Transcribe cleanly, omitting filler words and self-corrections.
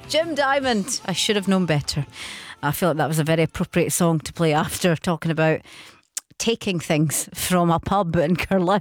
Jim Diamond, I should have known better. I feel like that was a very appropriate song to play after talking about taking things from a pub in Carlisle.